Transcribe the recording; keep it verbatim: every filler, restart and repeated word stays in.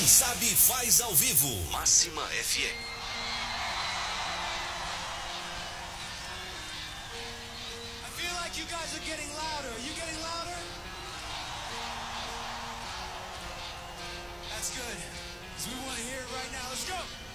Quem sabe faz ao vivo. Máxima F M. I feel like you guys are getting louder. Are you getting louder? That's good, because we want to hear it right now. Let's go.